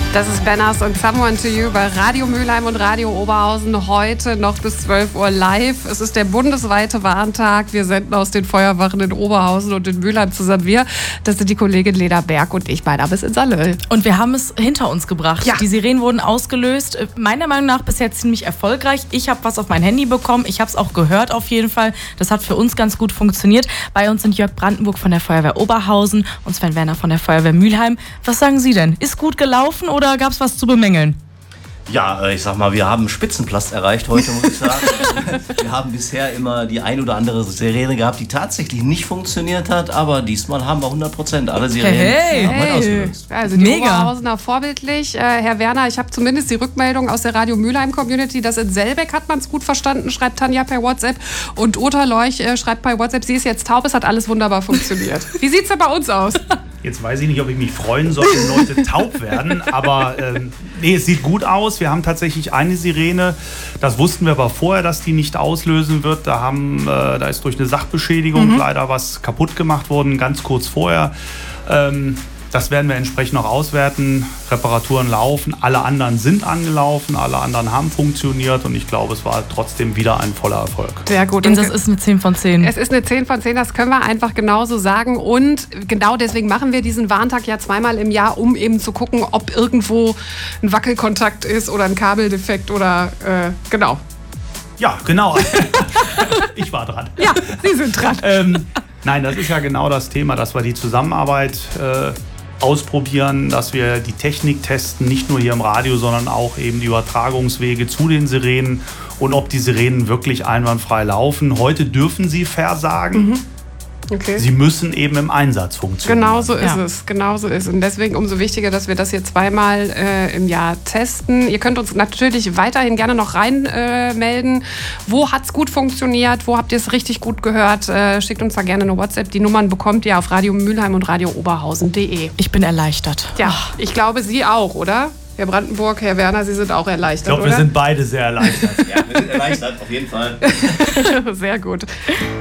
Das ist Banners und Someone to You bei Radio Mülheim und Radio Oberhausen. Heute noch bis 12 Uhr live. Es ist der bundesweite Warntag. Wir senden aus den Feuerwachen in Oberhausen und in Mülheim zusammen. Das sind die Kollegin Lena Berg und ich, mein Name ist Insalöll. Und wir haben es hinter uns gebracht. Ja. Die Sirenen wurden ausgelöst. Meiner Meinung nach bisher ziemlich erfolgreich. Ich habe was auf mein Handy bekommen. Ich habe es auch gehört auf jeden Fall. Das hat für uns ganz gut funktioniert. Bei uns sind Jörg Brandenburg von der Feuerwehr Oberhausen und Sven Werner von der Feuerwehr Mülheim. Was sagen Sie denn? Ist gut gelaufen oder gab es was zu bemängeln? Ja, ich sag mal, wir haben Spitzenplast erreicht heute, muss ich sagen. Wir haben bisher immer die ein oder andere Sirene gehabt, die tatsächlich nicht funktioniert hat, aber diesmal haben wir 100% alle Sirenen haben wir ausgelöst. Also die Mega. Oberhausener vorbildlich. Herr Werner, ich habe zumindest die Rückmeldung aus der Radio Mülheim Community, dass in Selbeck hat man es gut verstanden, schreibt Tanja per WhatsApp. Und Uta Leuch schreibt bei WhatsApp, sie ist jetzt taub, es hat alles wunderbar funktioniert. Wie sieht es denn bei uns aus? Jetzt weiß ich nicht, ob ich mich freuen soll, wenn Leute taub werden, aber nee, es sieht gut aus. Wir haben tatsächlich eine Sirene, das wussten wir aber vorher, dass die nicht auslösen wird. Da ist durch eine Sachbeschädigung leider was kaputt gemacht worden, ganz kurz vorher. Das werden wir entsprechend noch auswerten. Reparaturen laufen, alle anderen sind angelaufen, alle anderen haben funktioniert und ich glaube, es war trotzdem wieder ein voller Erfolg. Sehr gut. Und das ist eine 10 von 10. Es ist eine 10 von 10, das können wir einfach genauso sagen. Und genau deswegen machen wir diesen Warntag ja zweimal im Jahr, um eben zu gucken, ob irgendwo ein Wackelkontakt ist oder ein Kabeldefekt oder genau. Ja, genau. Ich war dran. Ja, Sie sind dran. Nein, das ist ja genau das Thema, dass wir die Zusammenarbeit ausprobieren, dass wir die Technik testen, nicht nur hier im Radio, sondern auch eben die Übertragungswege zu den Sirenen und ob die Sirenen wirklich einwandfrei laufen. Heute dürfen sie versagen. Okay. Sie müssen eben im Einsatz funktionieren. Genau so ist es. Genau so ist es. Und deswegen umso wichtiger, dass wir das hier zweimal im Jahr testen. Ihr könnt uns natürlich weiterhin gerne noch reinmelden. Wo hat es gut funktioniert? Wo habt ihr es richtig gut gehört? Schickt uns da gerne eine WhatsApp. Die Nummern bekommt ihr auf Radio Mülheim und radiooberhausen.de. Ich bin erleichtert. Ja, ich glaube, Sie auch, oder? Herr Brandenburg, Herr Werner, Sie sind auch erleichtert, Ich glaube, wir sind beide sehr erleichtert. Ja, wir sind erleichtert, auf jeden Fall. Sehr gut.